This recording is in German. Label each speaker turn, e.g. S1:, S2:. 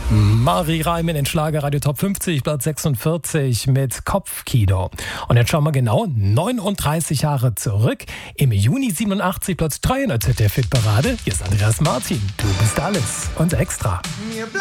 S1: Marie Reim in den Schlagerradio Top 50, Platz 46 mit Kopfkino. Und jetzt schauen wir genau 39 Jahre zurück. Im Juni 87, Platz 3 in der ZDF-Hitparade. Hier ist Andreas Martin. Du bist alles und extra.